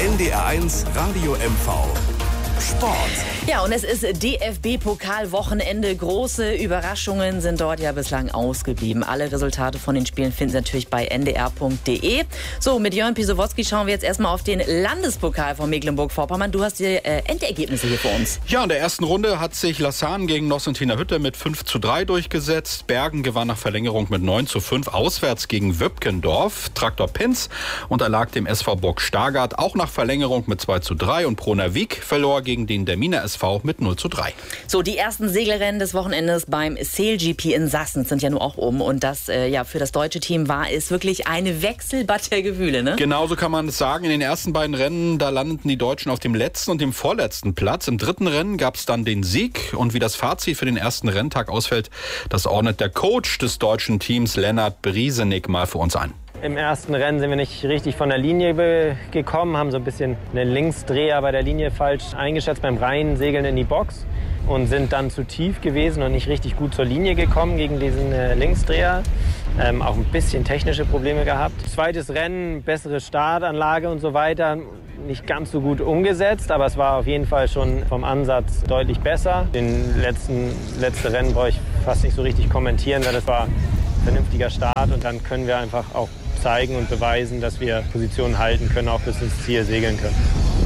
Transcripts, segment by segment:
NDR1 Radio MV Sport. Ja, und es ist DFB-Pokal-Wochenende. Große Überraschungen sind dort ja bislang ausgeblieben. Alle Resultate von den Spielen finden Sie natürlich bei ndr.de. So, mit Jörn Pisowotzki schauen wir jetzt erstmal auf den Landespokal von Mecklenburg-Vorpommern. Du hast die Endergebnisse hier für uns. Ja, in der ersten Runde hat sich Lassan gegen Nossentina Hütte mit 5:3 durchgesetzt. Bergen gewann nach Verlängerung mit 9:5 auswärts gegen Wöpkendorf. Traktor Pinz unterlag dem SV Burg Stargard auch nach Verlängerung mit 2:3 und Pronervik verlor gegen den Derminer SV mit 0:3. So, die ersten Segelrennen des Wochenendes beim SailGP in Sassnitz sind ja nun auch und das für das deutsche Team war es wirklich eine Wechselbad der Gefühle, ne? Genauso kann man es sagen. In den ersten beiden Rennen, da landeten die Deutschen auf dem letzten und dem vorletzten Platz. Im dritten Rennen gab es dann den Sieg und wie das Fazit für den ersten Renntag ausfällt, das ordnet der Coach des deutschen Teams Lennart Briesenig mal für uns ein. Im ersten Rennen sind wir nicht richtig von der Linie gekommen, haben so ein bisschen einen Linksdreher bei der Linie falsch eingeschätzt beim Reinsegeln in die Box und sind dann zu tief gewesen und nicht richtig gut zur Linie gekommen gegen diesen Linksdreher. Auch ein bisschen technische Probleme gehabt. Zweites Rennen, bessere Startanlage und so weiter. Nicht ganz so gut umgesetzt, aber es war auf jeden Fall schon vom Ansatz deutlich besser. Den letzte Rennen brauche ich fast nicht so richtig kommentieren, weil das war ein vernünftiger Start und dann können wir einfach auch zeigen und beweisen, dass wir Positionen halten können, auch bis ins Ziel segeln können.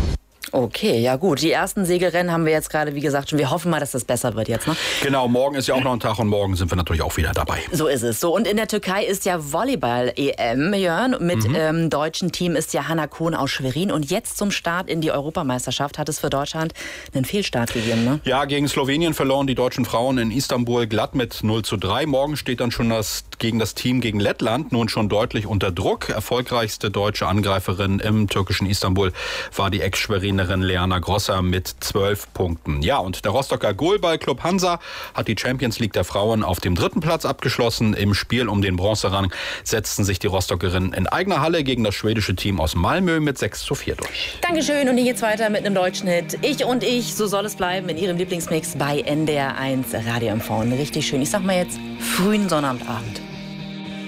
Okay, ja gut. Die ersten Segelrennen haben wir jetzt gerade, wie gesagt, schon. Wir hoffen mal, dass das besser wird jetzt, ne? Genau, morgen ist ja auch noch ein Tag und morgen sind wir natürlich auch wieder dabei. So ist es. So, und in der Türkei ist ja Volleyball-EM, Jörn. Mit deutschen Team ist ja Hanna Kohn aus Schwerin. Und jetzt zum Start in die Europameisterschaft hat es für Deutschland einen Fehlstart gegeben, ne? Ja, gegen Slowenien verloren die deutschen Frauen in Istanbul glatt mit 0:3. Morgen steht dann schon gegen das Team gegen Lettland nun schon deutlich unter Druck. Erfolgreichste deutsche Angreiferin im türkischen Istanbul war die Ex-Schweriner Leana Grosser mit 12 Punkten. Ja, und der Rostocker Goalball-Club Hansa hat die Champions League der Frauen auf dem 3. Platz abgeschlossen. Im Spiel um den Bronzerang setzten sich die Rostockerinnen in eigener Halle gegen das schwedische Team aus Malmö mit 6:4 durch. Dankeschön und hier geht's weiter mit einem deutschen Hit. Ich und ich, so soll es bleiben, in Ihrem Lieblingsmix bei NDR1 Radio MV. Richtig schön. Ich sag mal jetzt frühen Sonnabendabend.